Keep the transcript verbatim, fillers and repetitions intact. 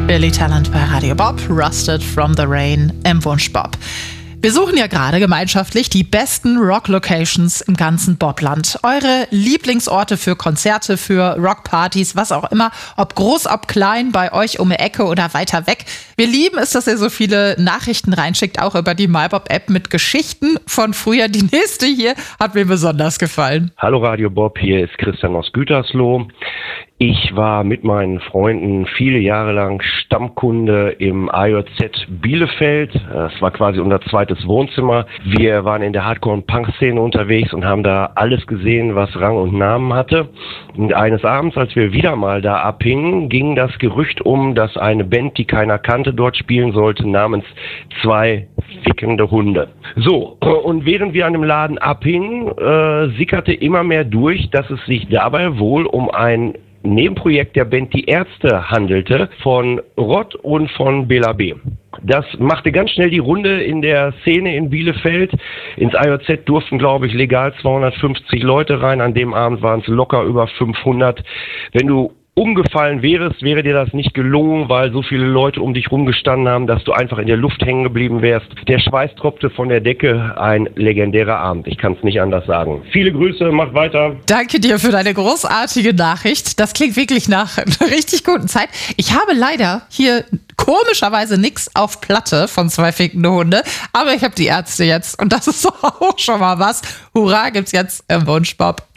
Billy Talent bei Radio Bob, Rusted from the Rain im Wunsch Bob. Wir suchen ja gerade gemeinschaftlich die besten Rock-Locations im ganzen Bobland. Eure Lieblingsorte für Konzerte, für Rockpartys, was auch immer, ob groß, ob klein, bei euch um die Ecke oder weiter weg. Wir lieben es, dass ihr so viele Nachrichten reinschickt, auch über die MyBob-App mit Geschichten von früher. Die nächste hier hat mir besonders gefallen. Hallo Radio Bob, hier ist Christian aus Gütersloh. Ich war mit meinen Freunden viele Jahre lang Stammkunde im A J Z Bielefeld. Das war quasi unser zweites Wohnzimmer. Wir waren in der Hardcore- und Punk-Szene unterwegs und haben da alles gesehen, was Rang und Namen hatte. Und eines Abends, als wir wieder mal da abhingen, ging das Gerücht um, dass eine Band, die keiner kannte, dort spielen sollte, namens Zwei fickende Hunde. So, und während wir an dem Laden abhingen, äh, sickerte immer mehr durch, dass es sich dabei wohl um ein Nebenprojekt der Band Die Ärzte handelte, von Rott und von Bela B. Das machte ganz schnell die Runde in der Szene in Bielefeld. Ins A J Z durften, glaube ich, legal zweihundertfünfzig Leute rein. An dem Abend waren es locker über fünfhundert. Wenn du umgefallen wärst, wäre dir das nicht gelungen, weil so viele Leute um dich rumgestanden haben, dass du einfach in der Luft hängen geblieben wärst. Der Schweiß tropfte von der Decke. Ein legendärer Abend. Ich kann es nicht anders sagen. Viele Grüße, macht weiter. Danke dir für deine großartige Nachricht. Das klingt wirklich nach einer richtig guten Zeit. Ich habe leider hier komischerweise nichts auf Platte von Zwei fickende Hunde, aber ich habe die Ärzte jetzt und das ist doch auch schon mal was. Hurra, gibt's jetzt im Wunsch Bob.